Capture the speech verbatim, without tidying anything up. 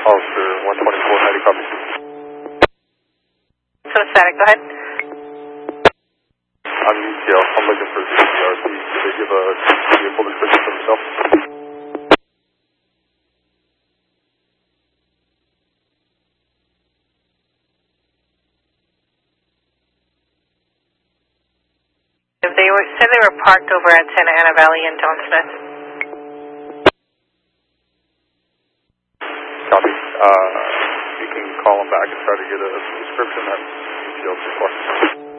Officer one twenty-four, ninety copy. So static, go ahead. I'm U T L. I'm looking for the C R C. Did they give a vehicle description for themselves? If they were said they were parked over at Santa Ana Valley and John Smith. Copy. Uh, you can call them back and try to get a description at U T L so far.